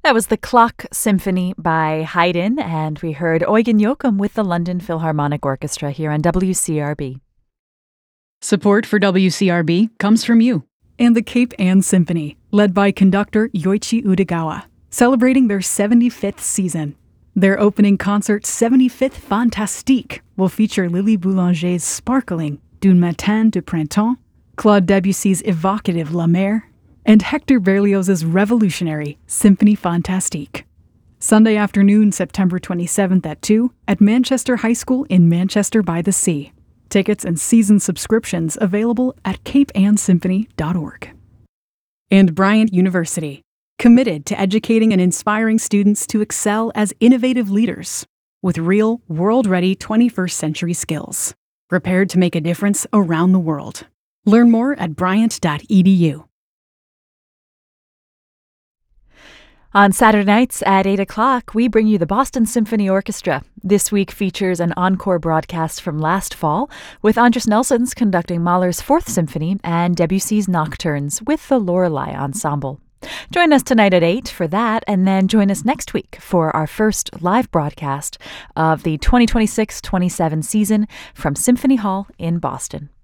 That was the Clock Symphony by Haydn, and we heard Eugen Joachim with the London Philharmonic Orchestra here on WCRB. Support for WCRB comes from you. And the Cape Ann Symphony, led by conductor Yoichi Udegawa, celebrating their 75th season. Their opening concert, 75th Fantastique, will feature Lily Boulanger's sparkling D'un Matin de Printemps, Claude Debussy's evocative La Mer, and Hector Berlioz's revolutionary Symphonie Fantastique. Sunday afternoon, September 27th at 2 at Manchester High School in Manchester by the Sea. Tickets and season subscriptions available at capeannsymphony.org. And Bryant University, committed to educating and inspiring students to excel as innovative leaders with real, world-ready 21st century skills, prepared to make a difference around the world. Learn more at bryant.edu. On Saturday nights at 8 o'clock, we bring you the Boston Symphony Orchestra. This week features an encore broadcast from last fall, with Andris Nelsons conducting Mahler's Fourth Symphony and Debussy's Nocturnes with the Lorelei Ensemble. Join us tonight at 8 for that, and then join us next week for our first live broadcast of the 2026-27 season from Symphony Hall in Boston.